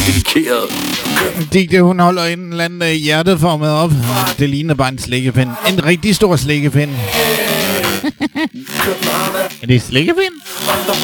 dedikeret. Digte, hun holder en eller anden hjerteformet op. Det ligner bare en slikkepind. En rigtig stor slikkepind. Er det slikkepind?